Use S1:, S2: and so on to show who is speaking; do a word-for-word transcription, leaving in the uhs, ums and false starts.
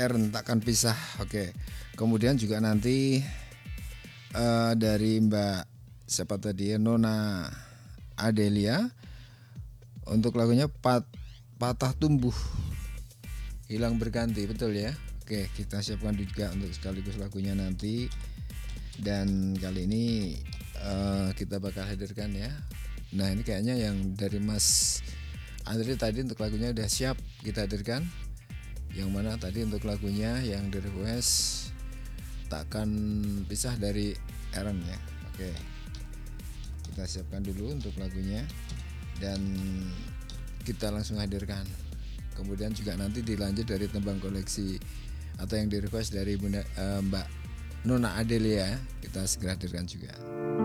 S1: Aaron takkan pisah. Oke. Kemudian juga nanti uh, dari Mbak siapa tadi ya, Nona Adelia untuk lagunya Pat, Patah Tumbuh Hilang Berganti, betul ya. Oke, kita siapkan juga untuk sekaligus lagunya nanti. Dan kali ini uh, kita bakal hadirkan ya. Nah ini kayaknya yang dari Mas Andri tadi untuk lagunya udah siap kita hadirkan. Yang mana tadi untuk lagunya yang di request Takkan Pisah dari Aaron ya. Oke, kita siapkan dulu untuk lagunya dan kita langsung hadirkan. Kemudian juga nanti dilanjut dari tembang koleksi atau yang di request dari Bunda, uh, Mbak Nona Adelia, kita segera hadirkan juga.